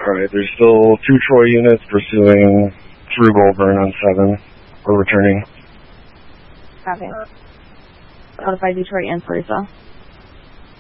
Alright, there's still 2 Troy units pursuing through Goulburn on 7. We're returning. Copy. Notify Detroit and Teresa.